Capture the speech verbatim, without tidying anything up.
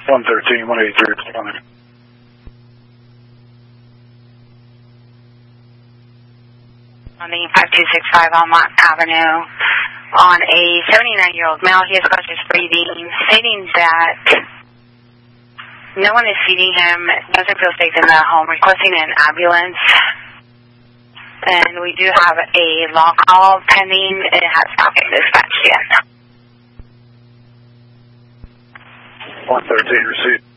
one thirteen, one eighty-three, responding. On the five two six five Almont Avenue, on a seventy-nine-year-old male, he has cautious breathing, stating that no one is feeding him, doesn't feel safe in the home, requesting an ambulance. And we do have a long call pending. It has not been dispatched yet. one thirteen, received.